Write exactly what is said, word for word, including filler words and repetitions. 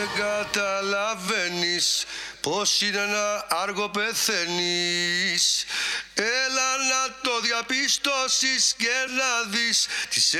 δεν καταλαβαίνεις πως είναι να άργο πεθαίνεις. Έλα να το διαπιστώσεις και να δεις τις